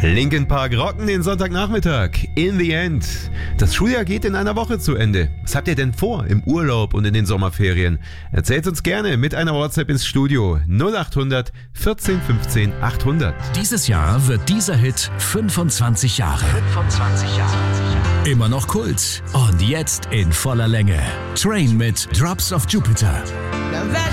Linkin Park rocken den Sonntagnachmittag. In the End. Das Schuljahr geht in einer Woche zu Ende. Was habt ihr denn vor im Urlaub und in den Sommerferien? Erzählt uns gerne mit einer WhatsApp ins Studio 0800 14 15 800. Dieses Jahr wird dieser Hit 25 Jahre. 25 Jahre. Immer noch Kult. Und jetzt in voller Länge. Train mit Drops of Jupiter.